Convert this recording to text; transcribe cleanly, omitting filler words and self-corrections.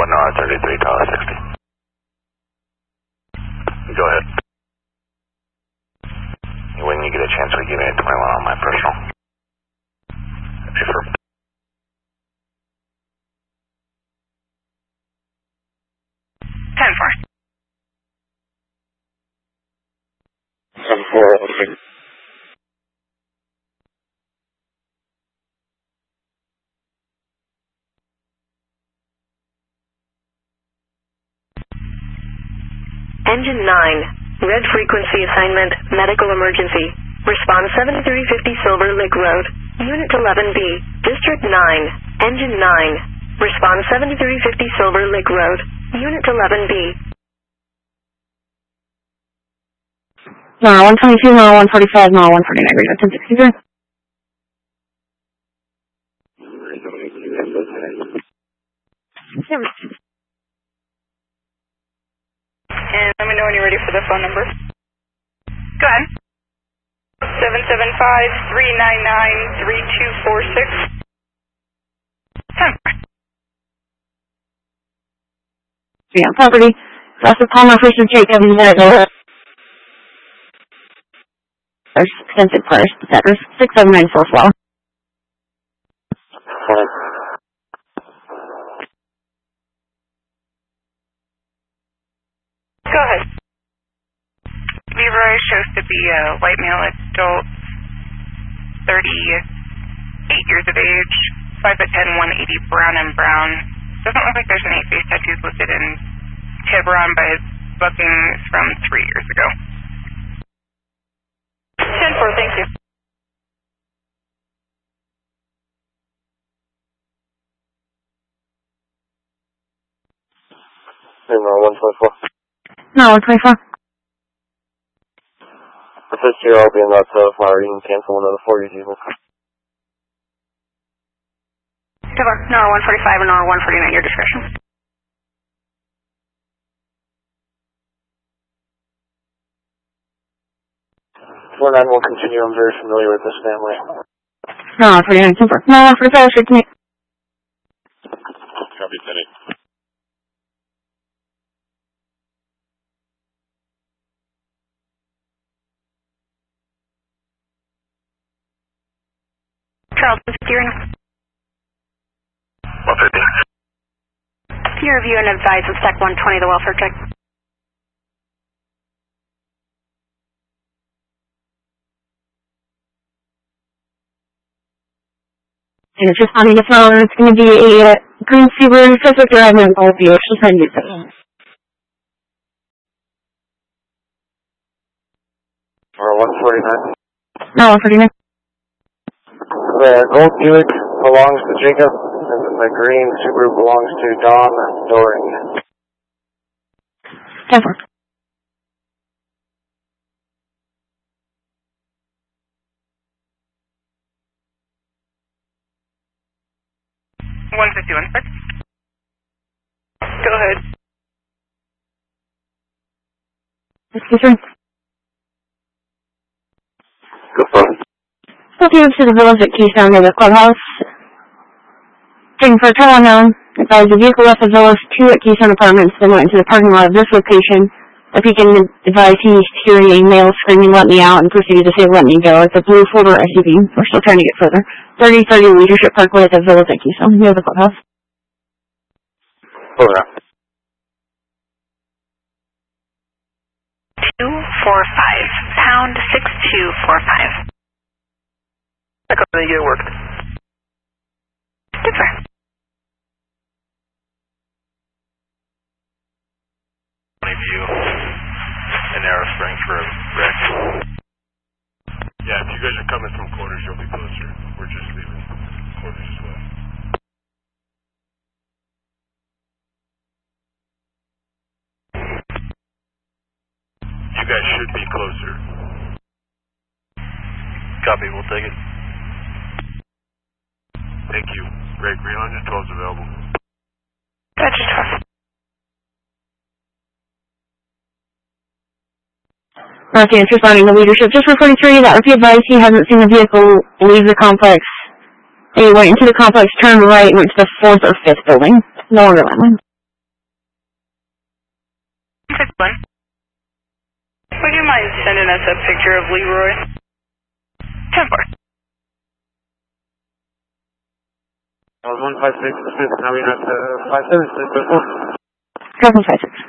NOAA 33, Tower 60. Go ahead. When you get a chance, we give me a 21 on my personal. Affirm. 10-4. 10-4, okay. Engine 9, red frequency assignment, medical emergency. Response 7350 Silver Lake Road, Unit 11B, District 9, Engine 9. Response 7350 Silver Lake Road, Unit 11B. NOAA 122, NOAA 145, NOAA 149, read 1063. And let me know when you're ready for the phone number. Go ahead. 775-399-3246. 10-4. Yeah, property. Joseph Palmer, First of Jacob, there's extensive price. Address 6794 Flower. Go ahead. Leroy shows to be a white male adult, 38 years of age, 5'10", 180, brown and brown. Doesn't look like there's any face tattoos listed in Tiburon, but his booking is from 3 years ago. 10-4, thank you. NOAA 124. No, 124. For this year, I'll be in that flyer. You can cancel one of the 40s even. NOAA 145 and NOAA 149, your discretion. Well, then we'll continue. I'm very familiar with this family. No, 49, super. No, 145, straight to me. Copy, Penny. Charlton, steering. 150. Peer review and advise of Sec 120, the welfare check. And it's responding to phone. It's going to be a green Subaru Pacific Drive and all of you. She'll send you something. Or 149. No, 149. The gold Buick belongs to Jacob, and the green Subaru belongs to Don Doring. 10-4. Go ahead. Excuse me. Go for it. Okay, to the village at Keystone near the clubhouse. Checking for a tow unknown. Advise the vehicle left the village 2 at Keystone Apartments, then went into the parking lot of this location. If you can advise, he's hearing a male screaming, "Let me out," and proceeded to say, "Let me go." It's a blue 4-door SUV. We're still trying to get further. 3030 Leadership Parkway at the village at Keystone near the clubhouse. Over. 245, pound 6245. I couldn't get work. Different. View in Arrow Springs for a wreck. Yeah, if you guys are coming from quarters, you'll be closer. We're just leaving quarters as well. You guys should be closer. Copy, we'll take it. Thank you. Greg, Green 112 is available. That's tough. Northeast responding to leadership. Just for 43, that would be advised he hasn't seen the vehicle leave the complex. They went into the complex, turned right, and went to the 4th or 5th building. No longer landline. sending us a picture of Leroy? 10-4. I was 156, Smith, now we're at 576, 756.